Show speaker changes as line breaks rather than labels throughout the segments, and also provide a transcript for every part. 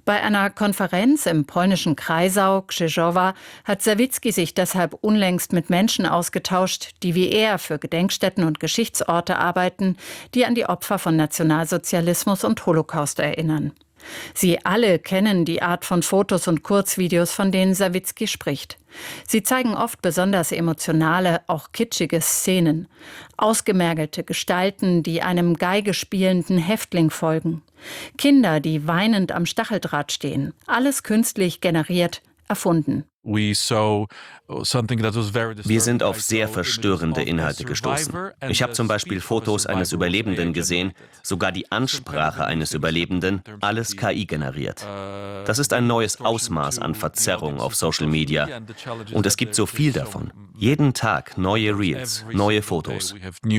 Bei einer Konferenz im polnischen Kreisau Krzyżowa hat Sawicki sich deshalb unlängst mit Menschen ausgetauscht, die wie er für Gedenkstätten und Geschichtsorte arbeiten, die an die Opfer von Nationalsozialismus und Holocaust erinnern. Sie alle kennen die Art von Fotos und Kurzvideos, von denen Sawicki spricht. Sie zeigen oft besonders emotionale, auch kitschige Szenen. Ausgemergelte Gestalten, die einem Geige spielenden Häftling folgen. Kinder, die weinend am Stacheldraht stehen. Alles künstlich generiert, erfunden.
Wir sind auf sehr verstörende Inhalte gestoßen. Ich habe zum Beispiel Fotos eines Überlebenden gesehen, sogar die Ansprache eines Überlebenden, alles KI generiert. Das ist ein neues Ausmaß an Verzerrung auf Social Media. Und es gibt so viel davon. Jeden Tag neue Reels, neue Fotos.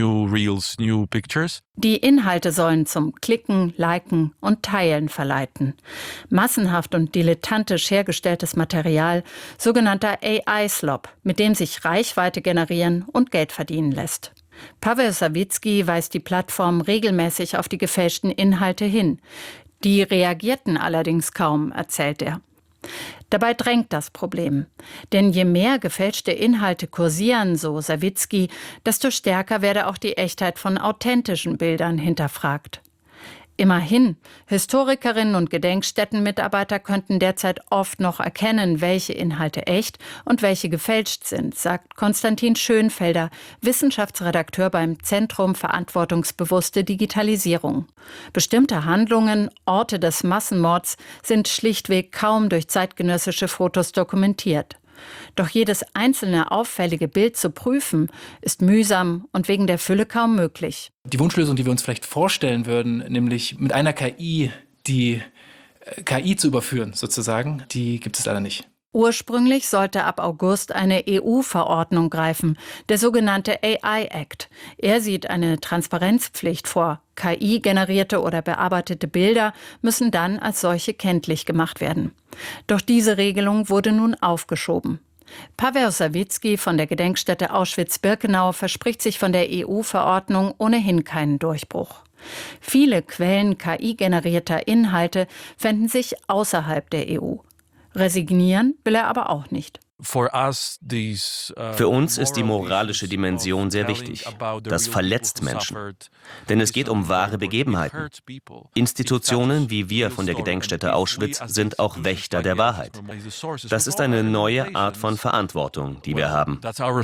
Die Inhalte sollen zum Klicken, Liken und Teilen verleiten. Massenhaft und dilettantisch hergestelltes Material, sogenannter AI-Slop, mit dem sich Reichweite generieren und Geld verdienen lässt. Paweł Sawicki weist die Plattform regelmäßig auf die gefälschten Inhalte hin. Die reagierten allerdings kaum, erzählt er. Dabei drängt das Problem. Denn je mehr gefälschte Inhalte kursieren, so Sawicki, desto stärker werde auch die Echtheit von authentischen Bildern hinterfragt. Immerhin, Historikerinnen und Gedenkstättenmitarbeiter könnten derzeit oft noch erkennen, welche Inhalte echt und welche gefälscht sind, sagt Konstantin Schönfelder, Wissenschaftsredakteur beim Zentrum Verantwortungsbewusste Digitalisierung. Bestimmte Handlungen, Orte des Massenmords sind schlichtweg kaum durch zeitgenössische Fotos dokumentiert. Doch jedes einzelne auffällige Bild zu prüfen, ist mühsam und wegen der Fülle kaum möglich.
Die Wunschlösung, die wir uns vielleicht vorstellen würden, nämlich mit einer KI die KI zu überführen, sozusagen, die gibt es leider nicht.
Ursprünglich sollte ab August eine EU-Verordnung greifen, der sogenannte AI-Act. Er sieht eine Transparenzpflicht vor. KI-generierte oder bearbeitete Bilder müssen dann als solche kenntlich gemacht werden. Doch diese Regelung wurde nun aufgeschoben. Paweł Sawicki von der Gedenkstätte Auschwitz-Birkenau verspricht sich von der EU-Verordnung ohnehin keinen Durchbruch. Viele Quellen KI-generierter Inhalte fänden sich außerhalb der EU. Resignieren will er aber auch nicht.
Für
uns ist die moralische Dimension sehr wichtig. Das verletzt Menschen. Denn es geht um wahre Begebenheiten. Institutionen wie wir von der Gedenkstätte Auschwitz sind auch Wächter der Wahrheit. Das ist eine neue Art von Verantwortung, die wir haben.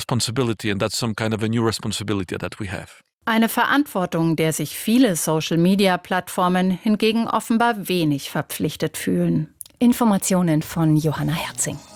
Eine Verantwortung, der sich viele Social-Media-Plattformen hingegen offenbar wenig verpflichtet fühlen.
Informationen von Johanna Herzing.